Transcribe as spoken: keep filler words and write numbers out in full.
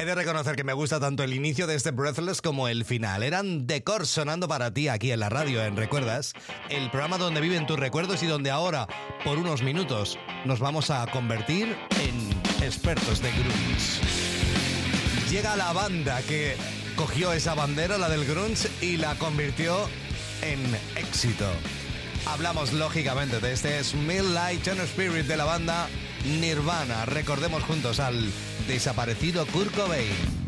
He de reconocer que me gusta tanto el inicio de este Breathless como el final. Eran The Corrs sonando para ti aquí en la radio, en ¿Recuerdas? El programa donde viven tus recuerdos y donde ahora, por unos minutos, nos vamos a convertir en expertos de grunge. Llega la banda que cogió esa bandera, la del grunge, y la convirtió en éxito. Hablamos lógicamente de este Smell Like Teen Spirit de la banda Nirvana. Recordemos juntos al desaparecido Kurt Cobain.